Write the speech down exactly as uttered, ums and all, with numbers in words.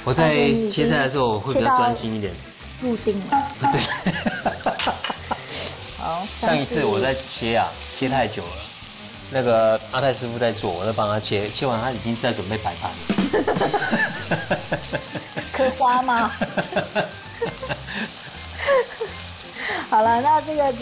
我在切菜的时候我会比较专心一点。 入定了。 对。 好， 上一次我在切啊，切太久了，那个阿泰师傅在做，我在帮他切，切完他已经在准备摆盘了。 刻花吗？好了，那这个。